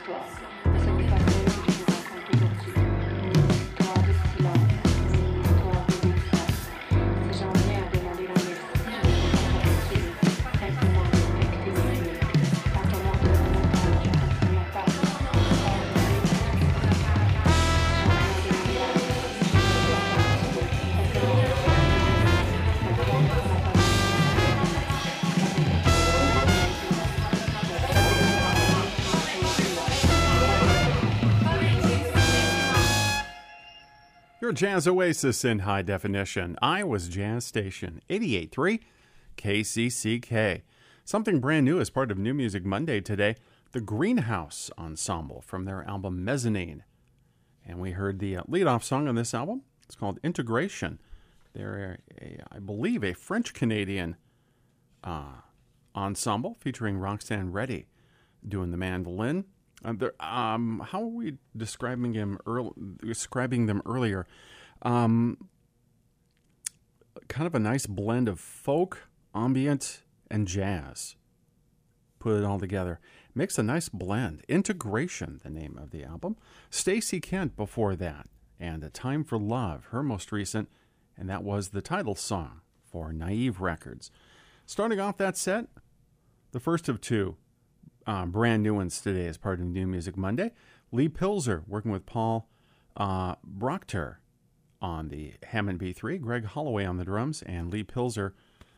toi, à cette personne que je rencontre aujourd'hui. Une histoire de silence, une histoire de détresse. Si j'en viens à demander un merci, je ne peux pas t'habituer, simplement respecter mes yeux. À comment de davantage, absolument pas. J'en viens à demander un merci, je ne peux pas t'habituer, simplement respecter mes yeux. Ma tête n'a pas besoin Your Jazz Oasis in high definition. I was Jazz Station 88.3 KCCK. Something brand new as part of New Music Monday today, the Greenhouse Ensemble from their album Mezzanine. And we heard the lead-off song on this album. It's called Integration. They're, I believe, a French-Canadian ensemble featuring Roxanne Reddy doing the mandolin. How are we describing them earlier? Kind of a nice blend of folk, ambient, and jazz. Put it all together. Makes a nice blend. Integration, the name of the album. Stacey Kent before that. And A Time for Love, her most recent. And that was the title song for Naive Records. Starting off that set, the first of two brand new ones today as part of New Music Monday. Lee Pilzer working with Paul Brockter on the Hammond B3, Greg Holloway on the drums, and Lee Pilzer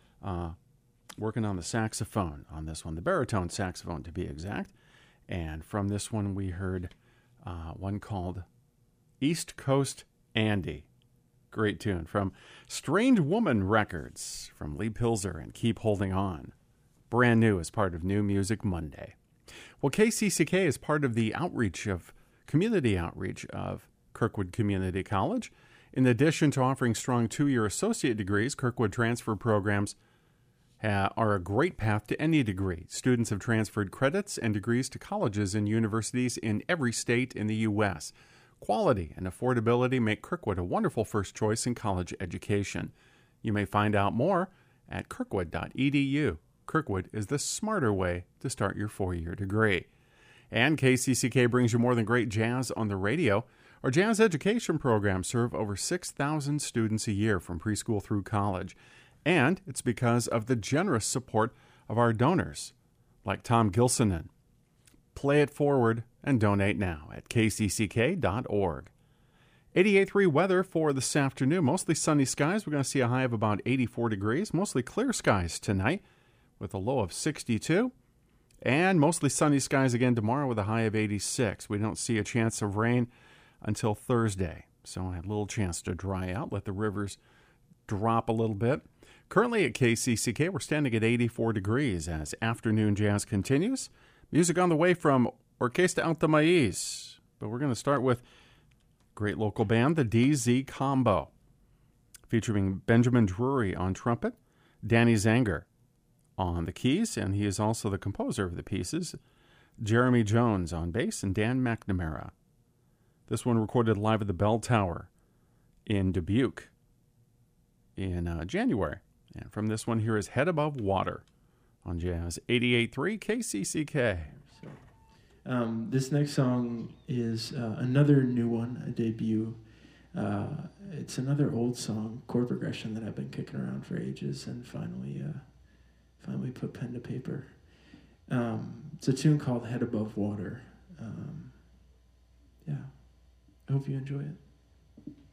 working on the saxophone on this one, the baritone saxophone to be exact. And from this one we heard one called East Coast Andy. Great tune from Strange Woman Records from Lee Pilzer and Keep Holding On. Brand new as part of New Music Monday. Well, KCCK is part of the community outreach of Kirkwood Community College. In addition to offering strong 2-year associate degrees, Kirkwood transfer programs are a great path to any degree. Students have transferred credits and degrees to colleges and universities in every state in the U.S. Quality and affordability make Kirkwood a wonderful first choice in college education. You may find out more at kirkwood.edu. Kirkwood is the smarter way to start your 4-year degree. And KCCK brings you more than great jazz on the radio. Our jazz education programs serve over 6,000 students a year from preschool through college. And it's because of the generous support of our donors, like Tom Gilsonen. Play it forward and donate now at kcck.org. 88.3 weather for this afternoon. Mostly sunny skies. We're going to see a high of about 84 degrees. Mostly clear skies tonight with a low of 62. And mostly sunny skies again tomorrow with a high of 86. We don't see a chance of rain until Thursday. So I have a little chance to dry out, let the rivers drop a little bit. Currently at KCCK, we're standing at 84 degrees as afternoon jazz continues. Music on the way from Orquesta Alta Maíz. But we're going to start with great local band, the DZ Combo, featuring Benjamin Drury on trumpet, Danny Zanger on the keys, and he is also the composer of the pieces, Jeremy Jones on bass, and Dan McNamara. This one recorded live at the Bell Tower in Dubuque in January. And from this one here is Head Above Water on Jazz 88.3 KCCK. This next song is another new one, a debut. It's another old song, chord progression that I've been kicking around for ages, and finally put pen to paper. It's a tune called Head Above Water. I hope you enjoy it.